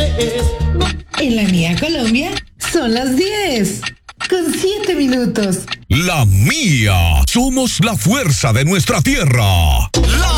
En la mía Colombia son las 10, con 7 minutos. La mía. Somos la fuerza de nuestra tierra. La